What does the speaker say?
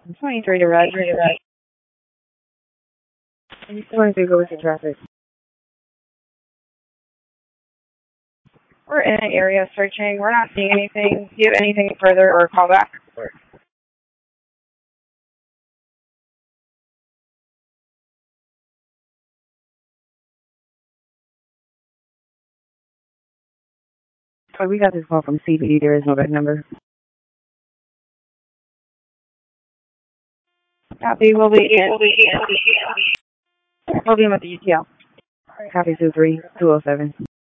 23 to red. 23 go with the traffic. We're in an area searching. We're not seeing anything. Do you have anything further or call back? Oh, we got this call from CBD. There is no back number. Copy. We'll be in. We'll be in with the UTL. Copy 23207.